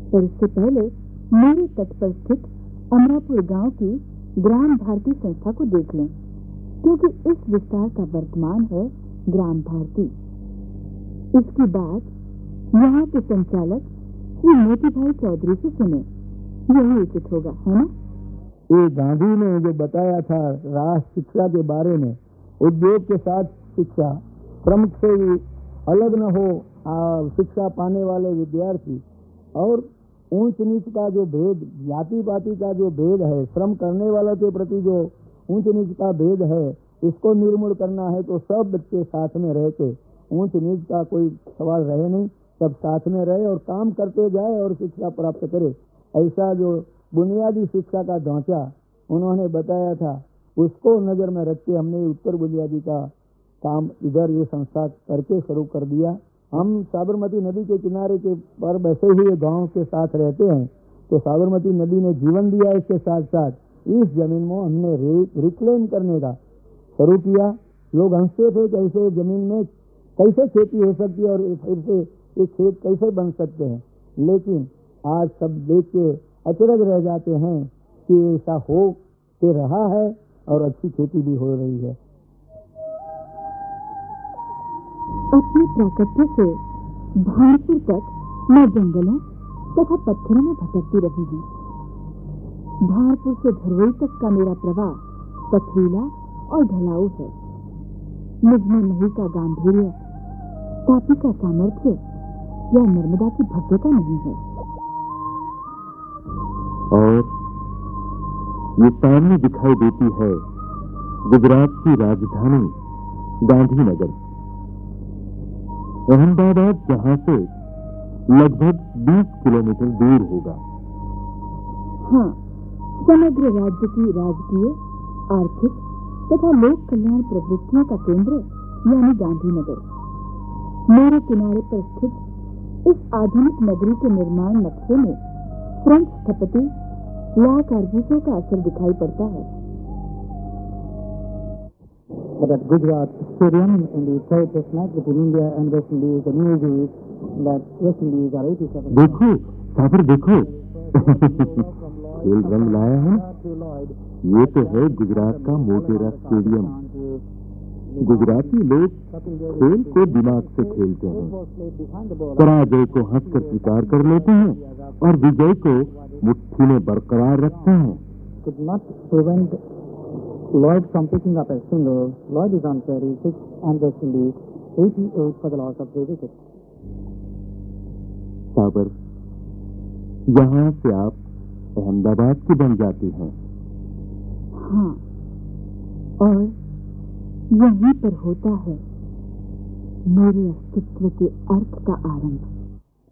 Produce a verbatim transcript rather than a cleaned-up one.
पर इससे पहले मेरे तट पर स्थित अमरापुर गांव की ग्राम भारती संस्था को देख लें, क्योंकि इस विस्तार का वर्तमान है ग्राम भारती। इसकी बात यहाँ के संचालक श्री मोती भाई चौधरी से सुने, यही उचित होगा, है ना? ये गांधी ने जो बताया था राष्ट्र शिक्षा के बारे में, उद्योग के साथ शिक्षा, श्रम से अलग न हो शिक्षा पाने वाले विद्यार्थी, और ऊंच नीच का जो भेद, जाति पाति का जो भेद है, श्रम करने वालों के प्रति जो ऊंच नीच का भेद है, इसको निर्मूल करना है तो सब बच्चे साथ में रह के, ऊंच नीच का कोई सवाल रहे नहीं, सब साथ में रहे और काम करते जाए और शिक्षा प्राप्त करे। ऐसा जो बुनियादी शिक्षा का ढांचा उन्होंने बताया था, उसको नजर में रख के हमने उत्तर बुनियादी का काम इधर ये संस्था करके शुरू कर दिया। हम साबरमती नदी के किनारे के पर बसे हुए गांव के साथ रहते हैं, तो साबरमती नदी ने जीवन दिया, इसके साथ साथ इस जमीन में हमने रिक्लेम करने का शुरू किया। लोग हंसते थे कैसे जमीन में कैसे खेती हो सकती है और फिर से ये खेत कैसे बन सकते हैं, लेकिन आज सब देख के अचरज रह जाते हैं कि ऐसा हो के रहा है और अच्छी खेती भी हो रही है। अपने प्राकट्य से भानपुर तक मैं जंगलों तथा पत्थरों में भटकती रही हूँ। भानपुर से धरोई तक का मेरा प्रवाह पथरीला और ढलाऊ है। मुझ में नही का गांधीर्य, तापी का सामर्थ्य या नर्मदा की भव्यता नहीं है। और ये सामने दिखाई देती है गुजरात की राजधानी गांधीनगर। अहमदाबाद जहां से लगभग बीस किलोमीटर दूर होगा। हाँ, समग्र राज्य की राजकीय, आर्थिक तथा लोक कल्याण प्रवृत्तियों का केंद्र यानी गांधीनगर। मेरे किनारे पर स्थित इस आधुनिक नगरी के निर्माण नक्शे में फ्रेंच स्थपति ला कार्बूजो का असर दिखाई पड़ता है। But at Gujarat Stadium in the third test match between India and West Indies, the news is that West Indies are eighty-seven. देखो साबर, देखो खेल रंग लाया है। ये तो है गुजरात का मोटेरा स्टेडियम। गुजराती लोग खेल को दिमाग से खेलते हैं, पराजय को हंसकर स्वीकार कर लेते हैं और विजय को मुट्ठी में बरकरार रखते हैं। Could not prevent Lloyd from picking up a single. Lloyd is on thirty-six and West Indies eighty-eight for the loss of three wickets. साबर, यहाँ से आप अहमदाबाद की बन जाती हैं। हाँ, और यहीं पर होता है मेरे अस्तित्व के अर्थ का आरंभ।